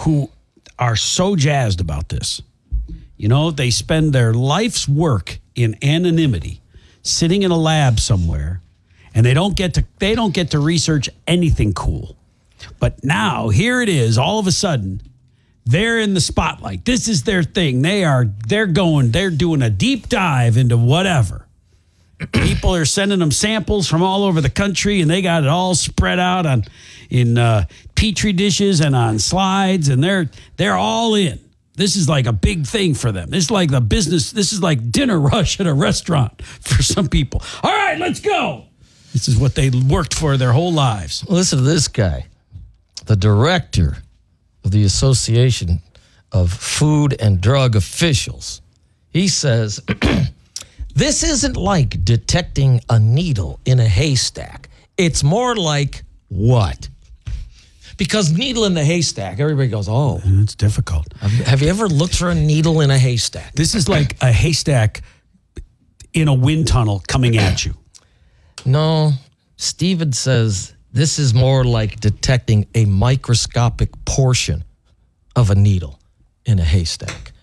who are so jazzed about this. You know, they spend their life's work in anonymity, sitting in a lab somewhere, and they don't get to research anything cool. But now here it is, all of a sudden, they're in the spotlight. This is their thing. They're doing a deep dive into whatever. People are sending them samples from all over the country, and they got it all spread out in Petri dishes and on slides, and they're all in. This is like a big thing for them. This is like the business. This is like dinner rush at a restaurant for some people. All right, let's go. This is what they worked for their whole lives. Listen to this guy, the director of the Association of Food and Drug Officials. He says, this isn't like detecting a needle in a haystack. It's more like what? Because needle in the haystack, everybody goes, oh. It's difficult. Have you ever looked for a needle in a haystack? This is like a haystack in a wind tunnel coming at you. No, Steven says this is more like detecting a microscopic portion of a needle in a haystack.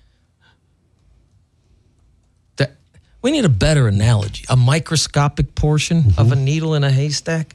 We need a better analogy. A microscopic portion of a needle in a haystack?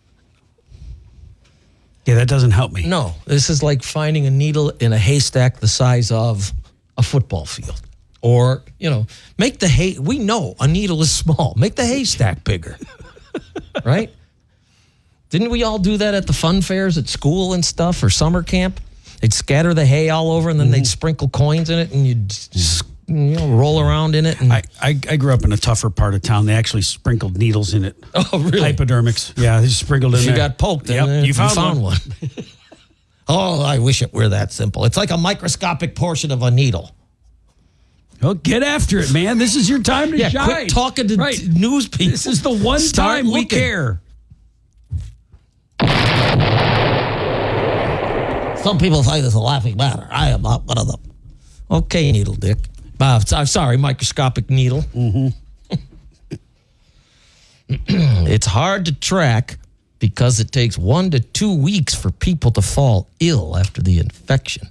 Yeah, that doesn't help me. No, this is like finding a needle in a haystack the size of a football field. Or, make the we know a needle is small. Make the haystack bigger. Right? Didn't we all do that at the fun fairs at school and stuff or summer camp? They'd scatter the hay all over and then they'd sprinkle coins in it and you'd roll around in it. And I grew up in a tougher part of town. They actually sprinkled needles in it. Oh, really? Hypodermics. Yeah, they sprinkled in there. You got poked. Yep, you found one. Oh, I wish it were that simple. It's like a microscopic portion of a needle. Well, get after it, man. This is your time to shine. Quit talking to news people. This is the one time we care. Some people say this is a laughing matter. I am not one of them. Okay, needle dick. I'm sorry, microscopic needle. It's hard to track because it takes 1 to 2 weeks for people to fall ill after the infection.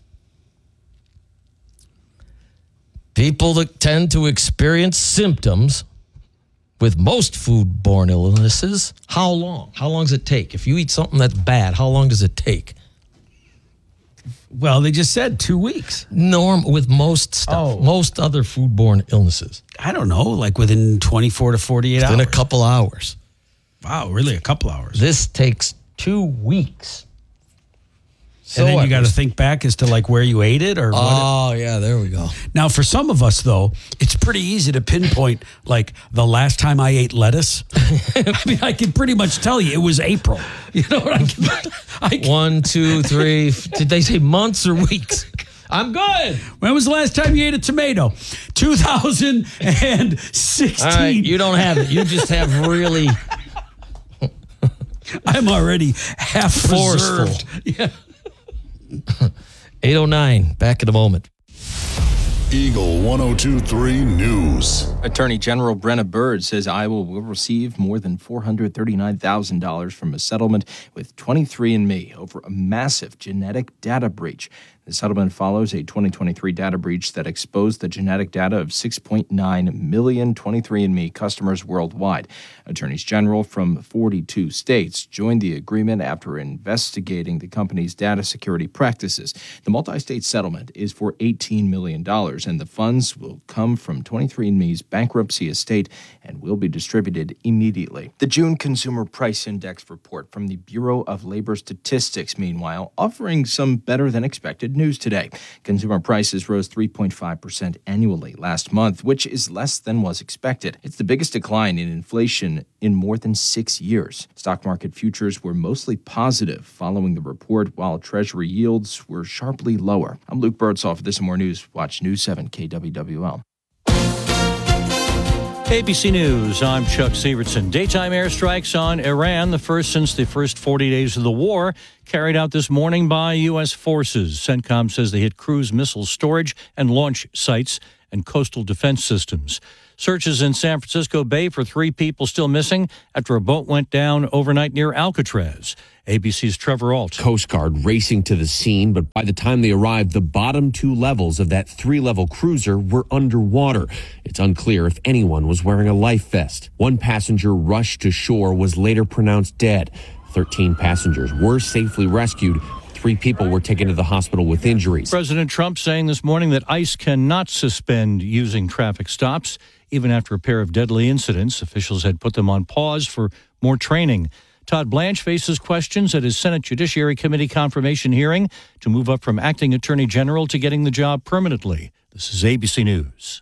People that tend to experience symptoms with most foodborne illnesses, how long? How long does it take? If you eat something that's bad, how long does it take? Well, they just said 2 weeks. With most stuff, most other foodborne illnesses. I don't know, like within 24 to 48 hours. Within a couple hours. Wow, really? A couple hours? This takes 2 weeks. And then you got to think back as to like where you ate it or what. Oh, yeah, there we go. Now, for some of us, though, it's pretty easy to pinpoint like the last time I ate lettuce. I mean, I can pretty much tell you it was April. You know what I can 1, 2, 3. Did they say months or weeks? I'm good. When was the last time you ate a tomato? 2016. All right, you don't have it. You just have really. I'm already half forceful. Preserved. Yeah. 8:09, back in a moment. Eagle 102.3 News. Attorney General Brenna Bird says Iowa will receive more than $439,000 from a settlement with 23andMe over a massive genetic data breach. The settlement follows a 2023 data breach that exposed the genetic data of 6.9 million 23andMe customers worldwide. Attorneys general from 42 states joined the agreement after investigating the company's data security practices. The multi-state settlement is for $18 million, and the funds will come from 23andMe's bankruptcy estate and will be distributed immediately. The June Consumer Price Index report from the Bureau of Labor Statistics, meanwhile, offering some better-than-expected news today. Consumer prices rose 3.5% annually last month, which is less than was expected. It's the biggest decline in inflation in more than 6 years. Stock market futures were mostly positive following the report, while Treasury yields were sharply lower. I'm Luke Birdsall. For this and more news, watch News 7 KWWL. ABC News, I'm Chuck Severson. Daytime airstrikes on Iran, the first since the first 40 days of the war, carried out this morning by U.S. forces. CENTCOM says they hit cruise missile storage and launch sites and coastal defense systems. Searches in San Francisco Bay for 3 people still missing after a boat went down overnight near Alcatraz. ABC's Trevor Alt. Coast Guard racing to the scene, but by the time they arrived, the bottom 2 levels of that 3-level cruiser were underwater. It's unclear if anyone was wearing a life vest. 1 passenger rushed to shore was later pronounced dead. 13 passengers were safely rescued. 3 people were taken to the hospital with injuries. President Trump saying this morning that ICE cannot suspend using traffic stops. Even after a pair of deadly incidents, officials had put them on pause for more training. Todd Blanche faces questions at his Senate Judiciary Committee confirmation hearing to move up from acting attorney general to getting the job permanently. This is ABC News.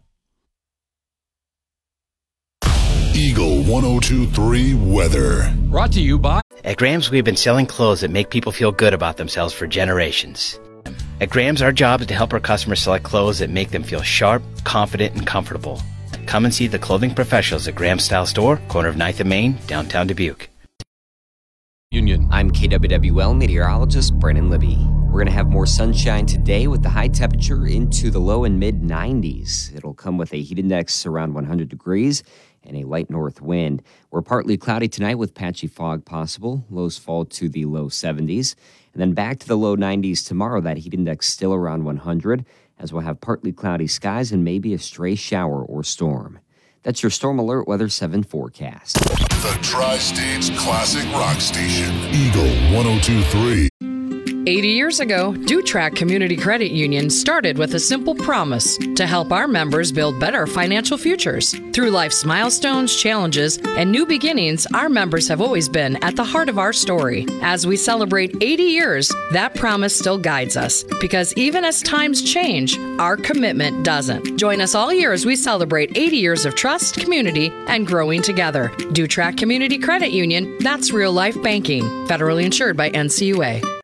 Eagle 102.3 weather. Brought to you by... At Grams, we've been selling clothes that make people feel good about themselves for generations. At Grams, our job is to help our customers select clothes that make them feel sharp, confident, and comfortable. Come and see the clothing professionals at Grams Style Store, corner of 9th and Main, downtown Dubuque. Union. I'm KWWL meteorologist Brennan Libby. We're going to have more sunshine today with the high temperature into the low and mid 90s. It'll come with a heat index around 100 degrees and a light north wind. We're partly cloudy tonight with patchy fog possible. Lows fall to the low 70s. And then back to the low 90s tomorrow. That heat index still around 100, as we'll have partly cloudy skies and maybe a stray shower or storm. That's your Storm Alert Weather 7 forecast. The Tri-State's classic rock station. Eagle 102.3. 80 years ago, Dutrack Community Credit Union started with a simple promise to help our members build better financial futures. Through life's milestones, challenges, and new beginnings, our members have always been at the heart of our story. As we celebrate 80 years, that promise still guides us, because even as times change, our commitment doesn't. Join us all year as we celebrate 80 years of trust, community, and growing together. Dutrack Community Credit Union, that's real life banking. Federally insured by NCUA.